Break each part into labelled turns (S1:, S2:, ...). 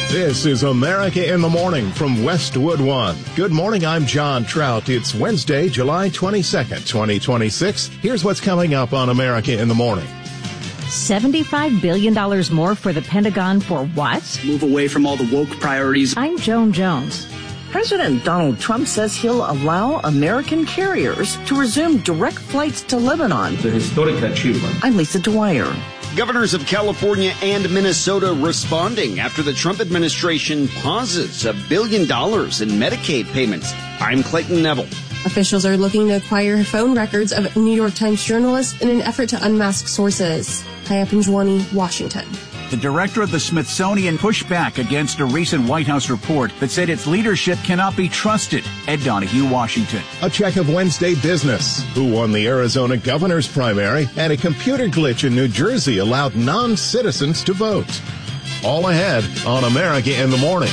S1: This is America in the Morning from Westwood One. Good morning, I'm John Trout. It's Wednesday, July 22nd, 2026. Here's what's coming up on America in the Morning.
S2: $75 billion more for the Pentagon for what?
S3: Move away from all the woke priorities.
S2: I'm Joan Jones.
S4: President Donald Trump says he'll allow American carriers to resume direct flights to Lebanon.
S5: It's a historic achievement.
S4: I'm Lisa Dwyer.
S3: Governors of California and Minnesota responding after the Trump administration pauses $1 billion in Medicaid payments. I'm Clayton Neville.
S6: Officials are looking to acquire phone records of New York Times journalists in an effort to unmask sources. Hi, up in Zwanny, Washington.
S7: The director of the Smithsonian pushed back against a recent White House report that said its leadership cannot be trusted. Ed Donahue, Washington.
S1: A check of Wednesday business. Who won the Arizona governor's primary? And a computer glitch in New Jersey allowed non-citizens to vote. All ahead on America in the Morning.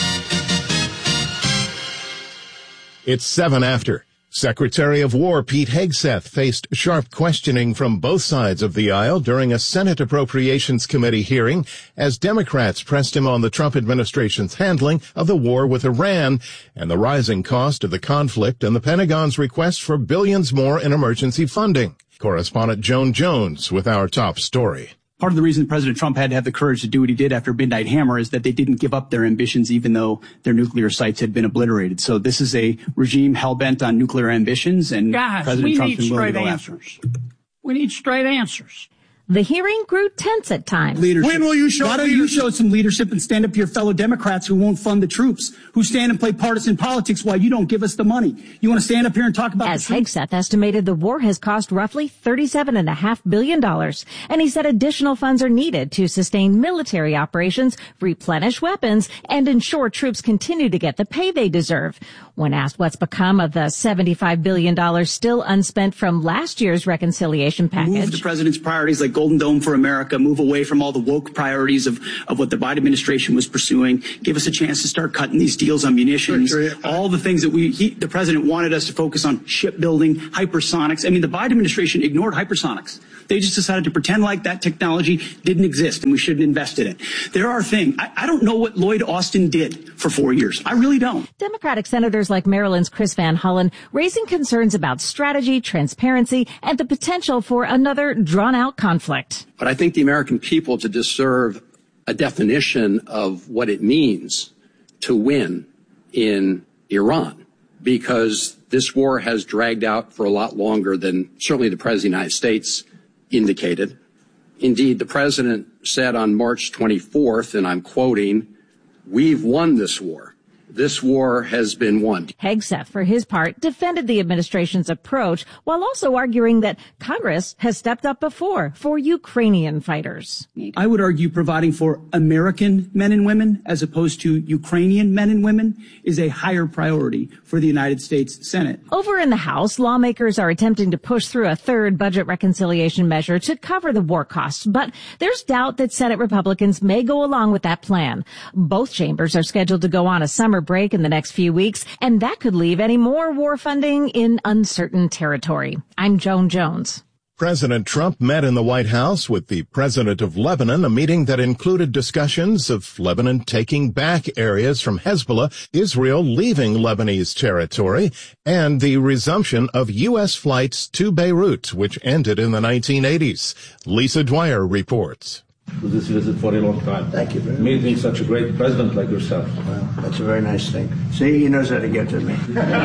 S1: It's 7 after. Secretary of War Pete Hegseth faced sharp questioning from both sides of the aisle during a Senate Appropriations Committee hearing as Democrats pressed him on the Trump administration's handling of the war with Iran and the rising cost of the conflict and the Pentagon's request for billions more in emergency funding. Correspondent Joan Jones with our top story.
S8: Part of the reason President Trump had to have the courage to do what he did after Midnight Hammer is that they didn't give up their ambitions even though their nuclear sites had been obliterated. So this is a regime hell-bent on nuclear ambitions, and President Trump's been willing to go after them.
S9: We need straight answers.
S2: The hearing grew tense at times.
S8: Leadership.
S9: When will you show
S8: Why don't you show some leadership and stand up to your fellow Democrats who won't fund the troops, who stand and play partisan politics while you don't give us the money? You want to stand up here and talk about
S2: As Hegseth estimated, the war has cost roughly $37.5 billion, and he said additional funds are needed to sustain military operations, replenish weapons, and ensure troops continue to get the pay they deserve. When asked what's become of the $75 billion still unspent from last year's reconciliation package.
S3: Move the president's priorities like Golden Dome for America, move away from all the woke priorities of what the Biden administration was pursuing, give us a chance to start cutting these deals on munitions, all the things that the president wanted us to focus on: shipbuilding, hypersonics. I mean, the Biden administration ignored hypersonics. They just decided to pretend like that technology didn't exist and we shouldn't invest in it. There are things. I don't know what Lloyd Austin did for 4 years. I really don't.
S2: Democratic senators like Maryland's Chris Van Hollen raising concerns about strategy, transparency, and the potential for another drawn-out conflict.
S10: But I think the American people deserve a definition of what it means to win in Iran, because this war has dragged out for a lot longer than certainly the President of the United States indicated. Indeed, the President said on March 24th, and I'm quoting, "We've won this war. This war has been won."
S2: Hegseth, for his part, defended the administration's approach while also arguing that Congress has stepped up before for Ukrainian fighters.
S8: I would argue providing for American men and women as opposed to Ukrainian men and women is a higher priority for the United States Senate.
S2: Over in the House, lawmakers are attempting to push through a third budget reconciliation measure to cover the war costs, but there's doubt that Senate Republicans may go along with that plan. Both chambers are scheduled to go on a summer break in the next few weeks, and that could leave any more war funding in uncertain territory. I'm Joan Jones.
S1: President Trump met in the White House with the president of Lebanon, a meeting that included discussions of Lebanon taking back areas from Hezbollah, Israel leaving Lebanese territory, and the resumption of U.S. flights to Beirut, which ended in the 1980s. Lisa Dwyer reports.
S5: To this visit for a long time.
S11: Thank you very much.
S5: Meeting such a great president like yourself.
S11: Well, that's a very nice thing. See, he knows how to get to me. He can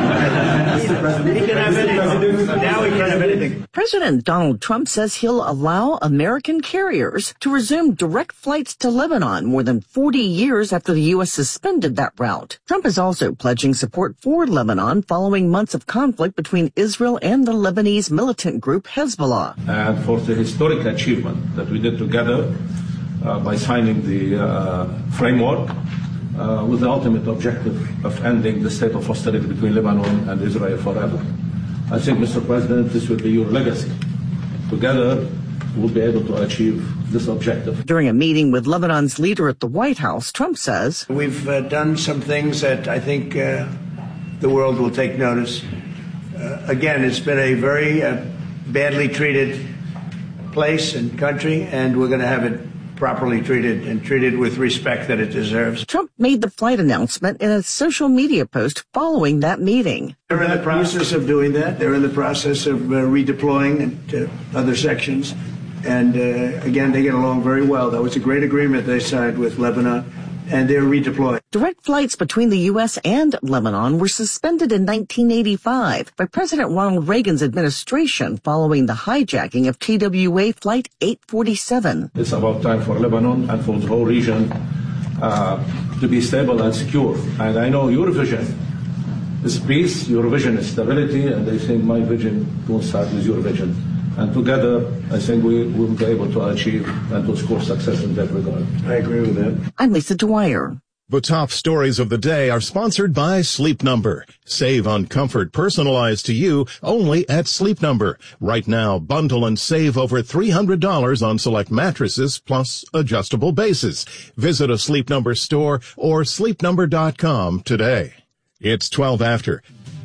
S11: have anything. Now he can have anything.
S4: President Donald Trump says he'll allow American carriers to resume direct flights to Lebanon more than 40 years after the U.S. suspended that route. Trump is also pledging support for Lebanon following months of conflict between Israel and the Lebanese militant group Hezbollah.
S5: And for the historic achievement that we did together by signing the framework with the ultimate objective of ending the state of hostility between Lebanon and Israel forever. I think, Mr. President, this will be your legacy. Together, we'll be able to achieve this objective.
S4: During a meeting with Lebanon's leader at the White House, Trump says,
S11: "We've done some things that I think the world will take notice. Again, it's been a very badly treated place and country, and we're going to have it properly treated and treated with respect that it deserves.
S4: Trump made the flight announcement in a social media post following that meeting.
S11: They're in the process of doing that. They're in the process of redeploying to other sections. And again, they get along very well. That was a great agreement they signed with Lebanon, and they're redeploying.
S4: Direct flights between the U.S. and Lebanon were suspended in 1985 by President Ronald Reagan's administration following the hijacking of TWA Flight 847.
S5: It's about time for Lebanon and for the whole region to be stable and secure. And I know your vision is peace, your vision is stability, and I think my vision coincides with your vision. And together, I think we will be able to achieve and to score success in that regard.
S11: I agree with that.
S4: I'm Lisa Dwyer.
S1: The top stories of the day are sponsored by Sleep Number. Save on comfort personalized to you only at Sleep Number. Right now, bundle and save over $300 on select mattresses plus adjustable bases. Visit a Sleep Number store or sleepnumber.com today. It's 12 after.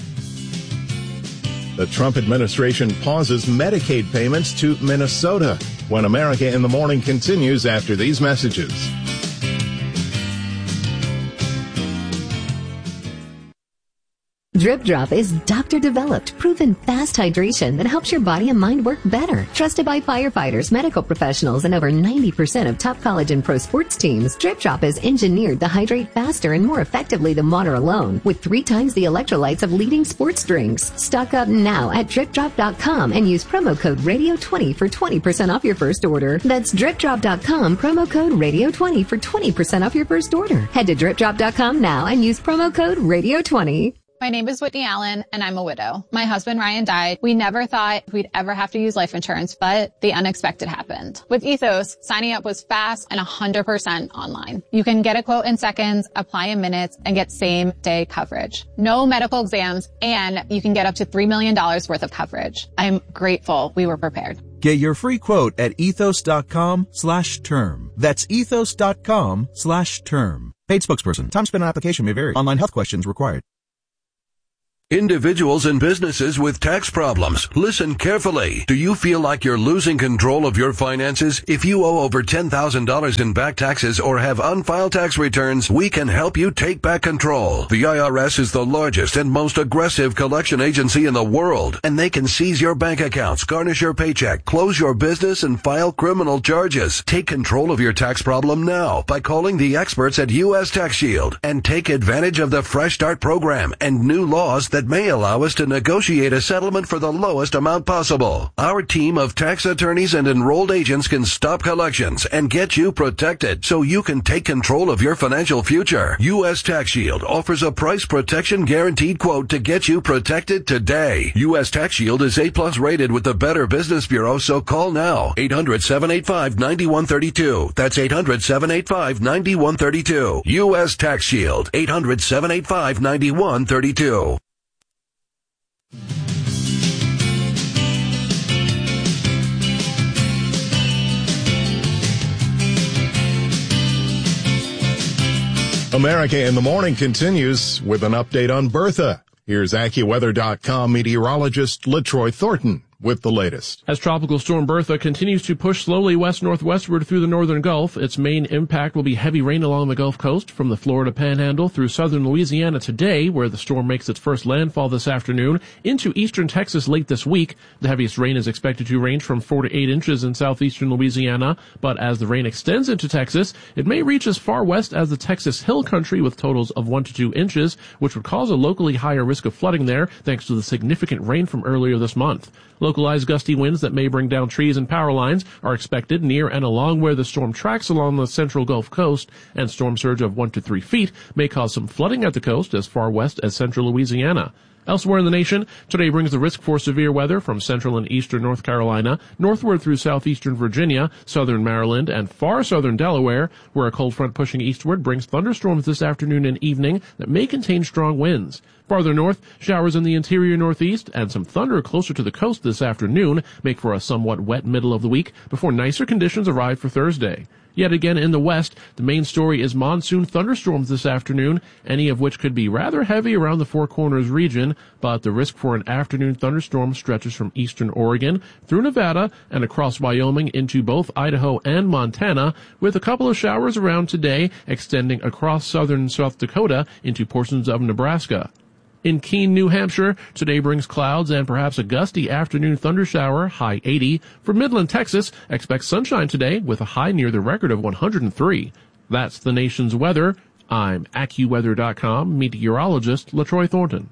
S1: The Trump administration pauses Medicaid payments to Minnesota. When America in the Morning continues after these messages.
S12: Drip Drop is doctor-developed, proven fast hydration that helps your body and mind work better. Trusted by firefighters, medical professionals, and over 90% of top college and pro sports teams, Drip Drop is engineered to hydrate faster and more effectively than water alone, with 3 times the electrolytes of leading sports drinks. Stock up now at DripDrop.com and use promo code Radio20 for 20% off your first order. That's DripDrop.com, promo code Radio20 for 20% off your first order. Head to DripDrop.com now and use promo code Radio20.
S13: My name is Whitney Allen, and I'm a widow. My husband, Ryan, died. We never thought we'd ever have to use life insurance, but the unexpected happened. With Ethos, signing up was fast and 100% online. You can get a quote in seconds, apply in minutes, and get same-day coverage. No medical exams, and you can get up to $3 million worth of coverage. I'm grateful we were prepared.
S14: Get your free quote at ethos.com/term. That's ethos.com/term. Paid spokesperson. Time spent on application may vary. Online health questions required.
S15: Individuals and businesses with tax problems, listen carefully. Do you feel like you're losing control of your finances? If you owe over $10,000 in back taxes or have unfiled tax returns, we can help you take back control. The IRS is the largest and most aggressive collection agency in the world, and they can seize your bank accounts, garnish your paycheck, close your business, and file criminal charges. Take control of your tax problem now by calling the experts at U.S. Tax Shield and take advantage of the Fresh Start program and new laws that may allow us to negotiate a settlement for the lowest amount possible. Our team of tax attorneys and enrolled agents can stop collections and get you protected so you can take control of your financial future. U.S. Tax Shield offers a price protection guaranteed quote to get you protected today. U.S. Tax Shield is A+ rated with the Better Business Bureau, so call now. 800-785-9132. That's 800-785-9132. U.S. Tax Shield. 800-785-9132.
S1: America in the Morning continues with an update on Bertha. Here's AccuWeather.com meteorologist LaTroy Thornton with the latest.
S16: As Tropical Storm Bertha continues to push slowly west-northwestward through the northern Gulf, its main impact will be heavy rain along the Gulf Coast from the Florida Panhandle through southern Louisiana today, where the storm makes its first landfall this afternoon, into eastern Texas late this week. The heaviest rain is expected to range from 4 to 8 inches in southeastern Louisiana, but as the rain extends into Texas, it may reach as far west as the Texas Hill Country with totals of 1 to 2 inches, which would cause a locally higher risk of flooding there thanks to the significant rain from earlier this month. Localized gusty winds that may bring down trees and power lines are expected near and along where the storm tracks along the central Gulf Coast, and storm surge of 1 to 3 feet may cause some flooding at the coast as far west as central Louisiana. Elsewhere in the nation, today brings the risk for severe weather from central and eastern North Carolina, northward through southeastern Virginia, southern Maryland, and far southern Delaware, where a cold front pushing eastward brings thunderstorms this afternoon and evening that may contain strong winds. Farther north, showers in the interior northeast and some thunder closer to the coast this afternoon make for a somewhat wet middle of the week before nicer conditions arrive for Thursday. Yet again in the west, the main story is monsoon thunderstorms this afternoon, any of which could be rather heavy around the Four Corners region, but the risk for an afternoon thunderstorm stretches from eastern Oregon through Nevada and across Wyoming into both Idaho and Montana, with a couple of showers around today extending across southern South Dakota into portions of Nebraska. In Keene, New Hampshire, today brings clouds and perhaps a gusty afternoon thundershower, high 80. For Midland, Texas, expect sunshine today with a high near the record of 103. That's the nation's weather. I'm AccuWeather.com meteorologist LaTroy Thornton.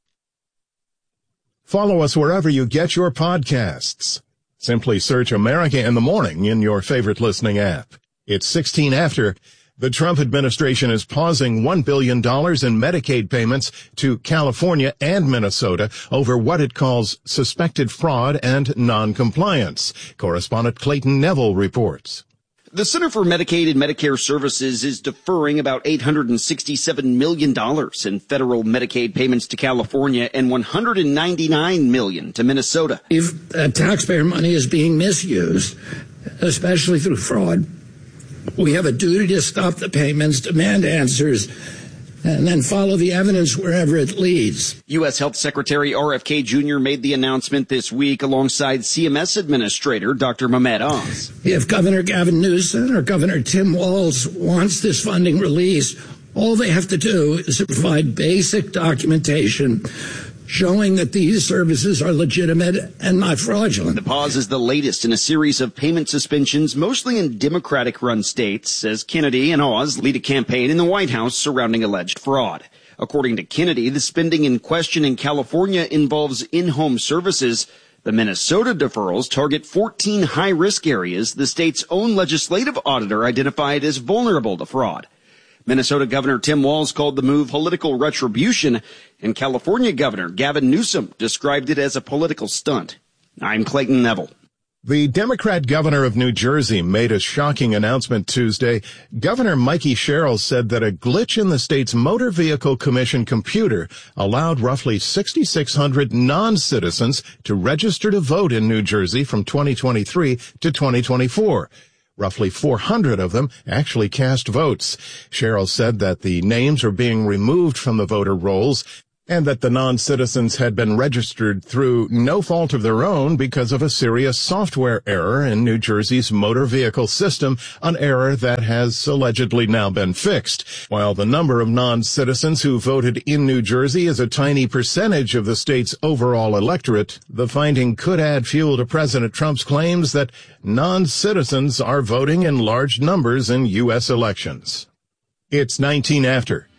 S1: Follow us wherever you get your podcasts. Simply search America in the Morning in your favorite listening app. It's 16 after. The Trump administration is pausing $1 billion in Medicaid payments to California and Minnesota over what it calls suspected fraud and noncompliance. Correspondent Clayton Neville reports.
S17: The Center for Medicaid and Medicare Services is deferring about $867 million in federal Medicaid payments to California and $199 million to Minnesota.
S9: If taxpayer money is being misused, especially through fraud, we have a duty to stop the payments, demand answers, and then follow the evidence wherever it leads.
S17: U.S. Health Secretary RFK Jr. made the announcement this week alongside CMS Administrator Dr. Mehmet Oz.
S9: If Governor Gavin Newsom or Governor Tim Walz wants this funding released, all they have to do is provide basic documentation showing that these services are legitimate and not fraudulent.
S17: The pause is the latest in a series of payment suspensions, mostly in Democratic-run states, as Kennedy and Oz lead a campaign in the White House surrounding alleged fraud. According to Kennedy, the spending in question in California involves in-home services. The Minnesota deferrals target 14 high-risk areas the state's own legislative auditor identified as vulnerable to fraud. Minnesota Governor Tim Walz called the move political retribution, and California Governor Gavin Newsom described it as a political stunt. I'm Clayton Neville.
S1: The Democrat governor of New Jersey made a shocking announcement Tuesday. Governor Mikey Sherrill said that a glitch in the state's Motor Vehicle Commission computer allowed roughly 6,600 non-citizens to register to vote in New Jersey from 2023 to 2024. Roughly 400 of them actually cast votes. Sherrill said that the names are being removed from the voter rolls and that the non-citizens had been registered through no fault of their own because of a serious software error in New Jersey's motor vehicle system, an error that has allegedly now been fixed. While the number of non-citizens who voted in New Jersey is a tiny percentage of the state's overall electorate, the finding could add fuel to President Trump's claims that non-citizens are voting in large numbers in U.S. elections. It's 19 after.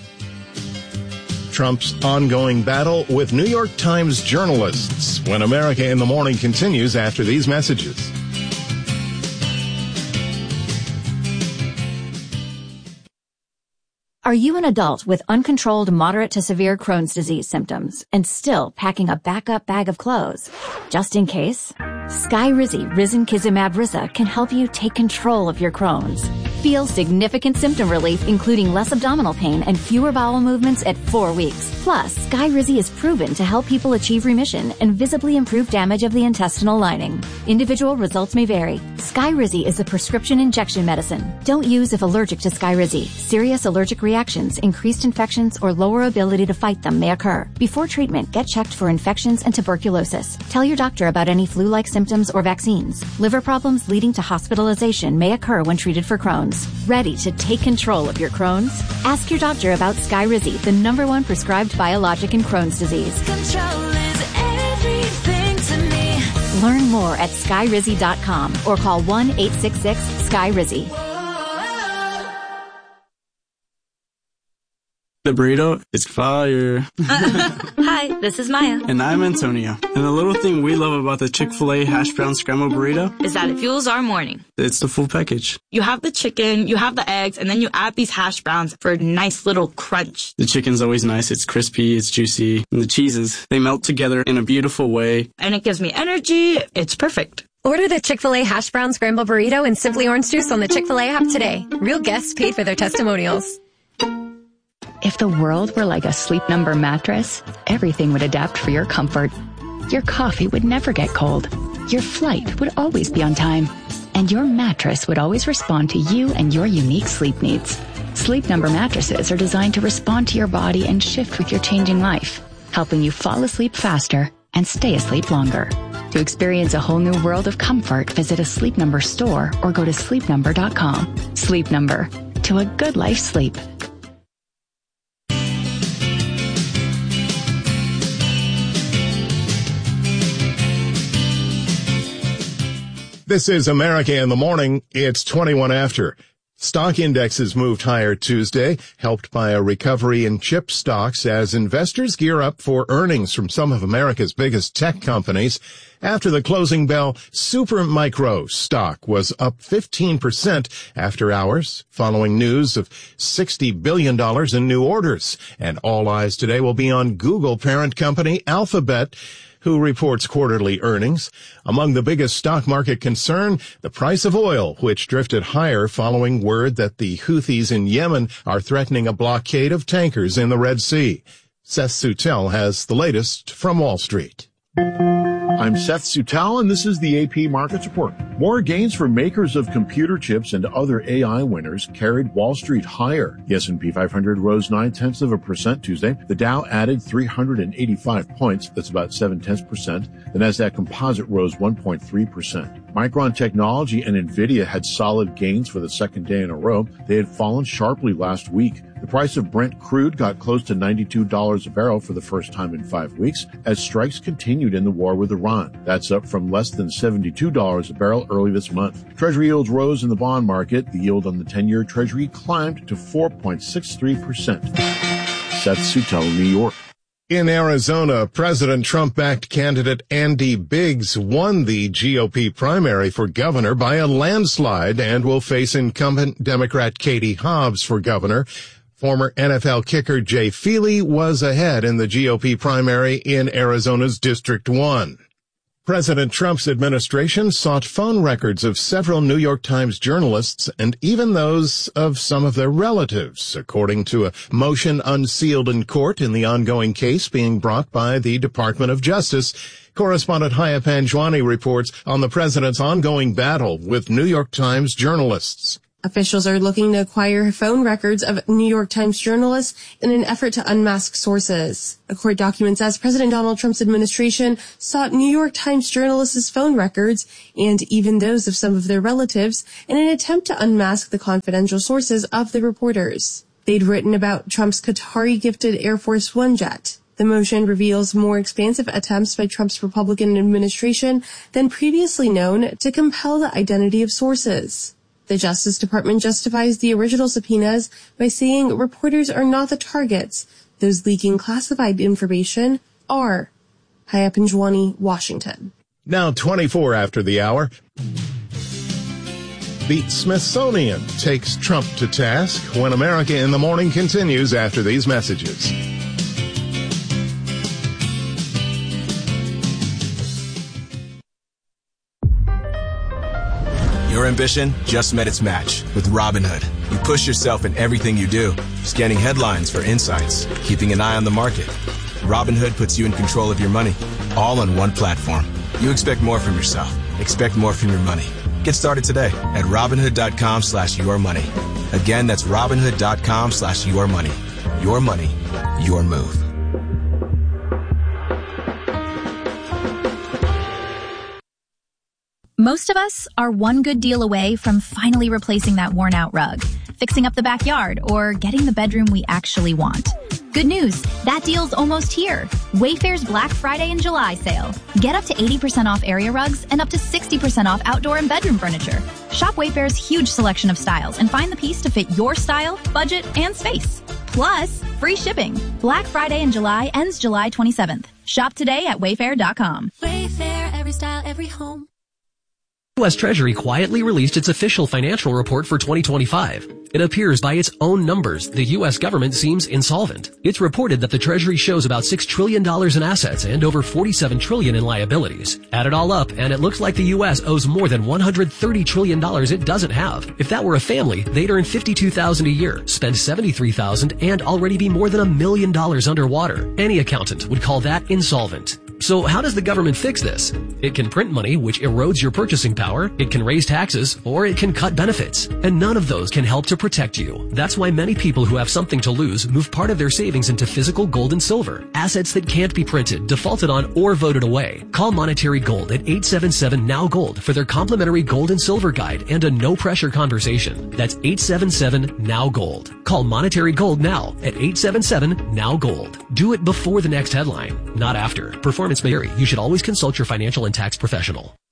S1: Trump's ongoing battle with New York Times journalists when America in the Morning continues after these messages.
S18: Are you an adult with uncontrolled moderate to severe Crohn's disease symptoms and still packing a backup bag of clothes? Just in case, Skyrizi Risankizumab Risa can help you take control of your Crohn's. Feel significant symptom relief, including less abdominal pain and fewer bowel movements at 4 weeks. Plus, Skyrizi is proven to help people achieve remission and visibly improve damage of the intestinal lining. Individual results may vary. Skyrizi is a prescription injection medicine. Don't use if allergic to Skyrizi. Serious allergic reactions, increased infections, or lower ability to fight them may occur. Before treatment, get checked for infections and tuberculosis. Tell your doctor about any flu-like symptoms or vaccines. Liver problems leading to hospitalization may occur when treated for Crohn's. Ready to take control of your Crohn's? Ask your doctor about Skyrizi, the #1 prescribed biologic in Crohn's disease.
S19: Control is everything to me.
S18: Learn more at Skyrizi.com or call 1-866-SKYRIZI.
S20: The burrito is fire.
S21: Hi, this is Maya.
S20: And I'm Antonio. And the little thing we love about the Chick-fil-A hash brown scrambled burrito
S21: is that it fuels our morning.
S20: It's the full package.
S21: You have the chicken, you have the eggs, and then you add these hash browns for a nice little crunch.
S20: The chicken's always nice. It's crispy, it's juicy. And the cheeses, they melt together in a beautiful way.
S21: And it gives me energy. It's perfect.
S22: Order the Chick-fil-A hash brown scrambled burrito and Simply Orange Juice on the Chick-fil-A app today. Real guests paid for their testimonials.
S23: If the world were like a Sleep Number mattress, everything would adapt for your comfort. Your coffee would never get cold. Your flight would always be on time. and your mattress would always respond to you and your unique sleep needs. Sleep Number mattresses are designed to respond to your body and shift with your changing life, helping you fall asleep faster and stay asleep longer. To experience a whole new world of comfort, visit a Sleep Number store or go to sleepnumber.com. Sleep Number, to a good life sleep.
S1: This is America in the Morning. It's 21 after. Stock indexes moved higher Tuesday, helped by a recovery in chip stocks as investors gear up for earnings from some of America's biggest tech companies. After the closing bell, Supermicro stock was up 15% after hours, following news of $60 billion in new orders. And all eyes today will be on Google parent company Alphabet, who reports quarterly earnings. Among the biggest stock market concern, the price of oil, which drifted higher following word that the Houthis in Yemen are threatening a blockade of tankers in the Red Sea. Seth Sutel has the latest from Wall Street.
S3: I'm Seth Sutel, and this is the AP Markets Report. More gains for makers of computer chips and other AI winners carried Wall Street higher. The S&P 500 rose 0.9% Tuesday. The Dow added 385 points. That's about 0.7%. The Nasdaq Composite rose 1.3%. Micron Technology and NVIDIA had solid gains for the second day in a row. They had fallen sharply last week. The price of Brent crude got close to $92 a barrel for the first time in 5 weeks as strikes continued in the war with Iran. That's up from less than $72 a barrel early this month. Treasury yields rose in the bond market. The yield on the 10-year Treasury climbed to 4.63%. Seth Sutel, New York.
S1: In Arizona, President Trump-backed candidate Andy Biggs won the GOP primary for governor by a landslide and will face incumbent Democrat Katie Hobbs for governor. Former NFL kicker Jay Feely was ahead in the GOP primary in Arizona's District 1. President Trump's administration sought phone records of several New York Times journalists and even those of some of their relatives, according to a motion unsealed in court in the ongoing case being brought by the Department of Justice. Correspondent Haya Panjwani reports on the president's ongoing battle with New York Times journalists.
S6: Officials are looking to acquire phone records of New York Times journalists in an effort to unmask sources. A court document says President Donald Trump's administration sought New York Times journalists' phone records and even those of some of their relatives in an attempt to unmask the confidential sources of the reporters. They'd written about Trump's Qatari-gifted Air Force One jet. The motion reveals more expansive attempts by Trump's Republican administration than previously known to compel the identity of sources. The Justice Department justifies the original subpoenas by saying reporters are not the targets. Those leaking classified information are. Haya Panjwani, Washington.
S1: Now 24 after the hour. The Smithsonian takes Trump to task when America in the Morning continues after these messages.
S7: Your ambition just met its match with Robinhood. You push yourself in everything you do, scanning headlines for insights, keeping an eye on the market. Robinhood puts you in control of your money, all on one platform. You expect more from yourself. Expect more from your money. Get started today at Robinhood.com/yourmoney. Again, that's Robinhood.com/yourmoney. Your money, your move.
S24: Most of us are one good deal away from finally replacing that worn-out rug, fixing up the backyard, or getting the bedroom we actually want. Good news, that deal's almost here. Wayfair's Black Friday and July sale. Get up to 80% off area rugs and up to 60% off outdoor and bedroom furniture. Shop Wayfair's huge selection of styles and find the piece to fit your style, budget, and space. Plus, free shipping. Black Friday in July ends July 27th. Shop today at Wayfair.com.
S19: Wayfair, every style, every home.
S25: U.S. Treasury quietly released its official financial report for 2025. It appears by its own numbers the U.S. government seems insolvent. It's reported that the Treasury shows about $6 trillion in assets and over $47 trillion in liabilities. Add it all up, and it looks like the U.S. owes more than $130 trillion it doesn't have. If that were a family, they'd earn $52,000 a year, spend $73,000, and already be more than $1 million underwater. Any accountant would call that insolvent. So how does the government fix this? It can print money, which erodes your purchasing power, it can raise taxes, or it can cut benefits. And none of those can help to protect you. That's why many people who have something to lose move part of their savings into physical gold and silver, assets that can't be printed, defaulted on, or voted away. Call Monetary Gold at 877-NOW-GOLD for their complimentary gold and silver guide and a no-pressure conversation. That's 877-NOW-GOLD. Call Monetary Gold now at 877-NOW-GOLD. Do it before the next headline, not after. Performance may vary. You should always consult your financial and tax professional.